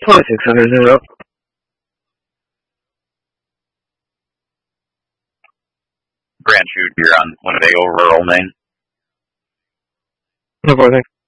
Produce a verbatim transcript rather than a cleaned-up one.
twenty-six hundred, zero. Grand Chute, you're on Winnebago, Rural Maine. No, boy, thanks.